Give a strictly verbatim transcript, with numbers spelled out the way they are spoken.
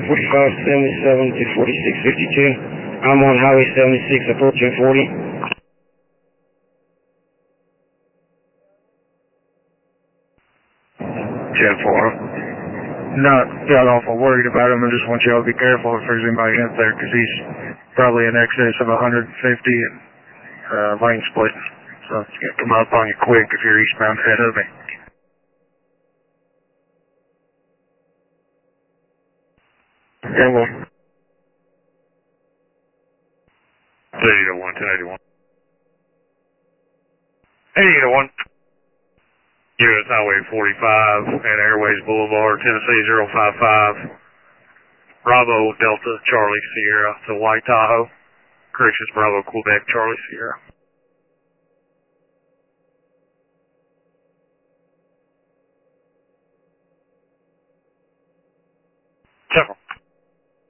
forty-five seventy-seven to forty-six fifty-two. I'm on Highway seventy-six approaching forty. ten four. Not that awful worried about him. I just want y'all to be careful if there's anybody out there, because he's probably in excess of one hundred fifty and uh, lane splitting. So it's going to come up on you quick if you're eastbound ahead of me. ten one. eight oh one, ten eighty-one. eight oh one. U S Highway forty-five and Airways Boulevard, Tennessee zero five five. Bravo Delta Charlie Sierra to White Tahoe. Corrections Bravo Quebec Charlie Sierra. Several.